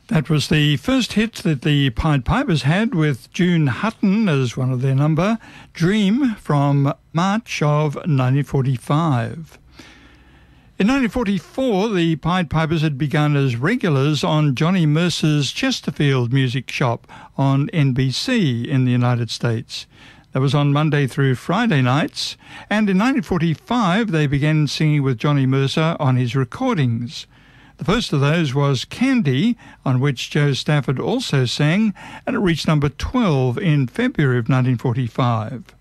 That was the first hit that the Pied Pipers had, with June Hutton as one of their number, Dream, from March of 1945. In 1944, the Pied Pipers had begun as regulars on Johnny Mercer's Chesterfield Music Shop on NBC in the United States. That was on Monday through Friday nights, and in 1945 they began singing with Johnny Mercer on his recordings. The first of those was Candy, on which Joe Stafford also sang, and it reached number 12 in February of 1945.